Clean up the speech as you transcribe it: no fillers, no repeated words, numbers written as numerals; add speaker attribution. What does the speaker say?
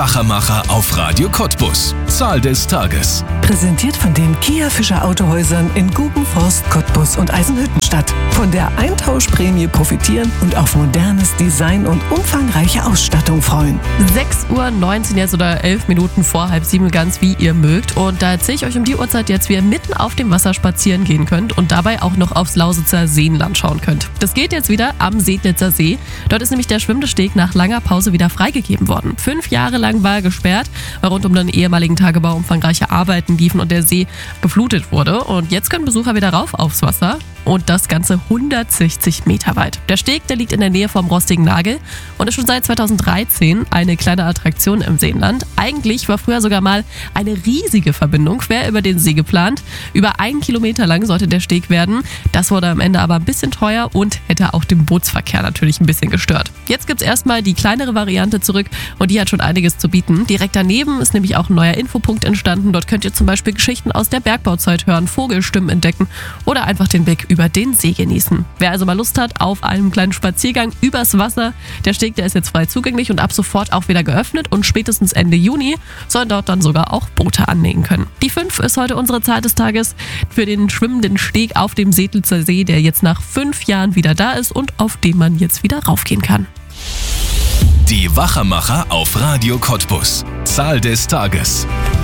Speaker 1: Wachermacher auf Radio Cottbus. Zahl des Tages.
Speaker 2: Präsentiert von den Kia Fischer Autohäusern in Gubenforst, Cottbus und Eisenhüttenstadt. Von der Eintauschprämie profitieren und auf modernes Design und umfangreiche Ausstattung freuen.
Speaker 3: 6:19 Uhr jetzt oder 11 Minuten vor 6:30, ganz wie ihr mögt. Und da erzähle ich euch um die Uhrzeit jetzt, wie ihr mitten auf dem Wasser spazieren gehen könnt und dabei auch noch aufs Lausitzer Seenland schauen könnt. Das geht jetzt wieder am Sedlitzer See. Dort ist nämlich der schwimmende Steg nach langer Pause wieder freigegeben worden. 5 Jahre lang war er gesperrt, weil rund um den ehemaligen Tagebau umfangreiche Arbeiten liefen und der See geflutet wurde. Und jetzt können Besucher wieder rauf aufs Wasser. Und das Ganze 160 Meter weit. Der Steg, der liegt in der Nähe vom Rostigen Nagel und ist schon seit 2013 eine kleine Attraktion im Seenland. Eigentlich war früher sogar mal eine riesige Verbindung quer über den See geplant. Über 1 Kilometer lang sollte der Steg werden. Das wurde am Ende aber ein bisschen teuer und hätte auch den Bootsverkehr natürlich ein bisschen gestört. Jetzt gibt es erstmal die kleinere Variante zurück und die hat schon einiges zu bieten. Direkt daneben ist nämlich auch ein neuer Infopunkt entstanden. Dort könnt ihr zum Beispiel Geschichten aus der Bergbauzeit hören, Vogelstimmen entdecken oder einfach den Blick über den See genießen. Wer also mal Lust hat auf einen kleinen Spaziergang übers Wasser, der Steg, der ist jetzt frei zugänglich und ab sofort auch wieder geöffnet und spätestens Ende Juni sollen dort dann sogar auch Boote anlegen können. Die 5 ist heute unsere Zahl des Tages für den schwimmenden Steg auf dem Sedlitzer See, der jetzt nach 5 Jahren wieder da ist und auf dem man jetzt wieder raufgehen kann.
Speaker 1: Die Wachermacher auf Radio Cottbus. Zahl des Tages.